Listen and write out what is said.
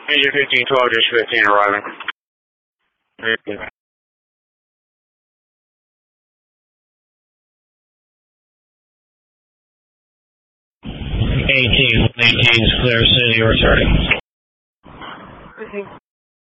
Engine 1512, just 15 arriving. 18 is clear city returning.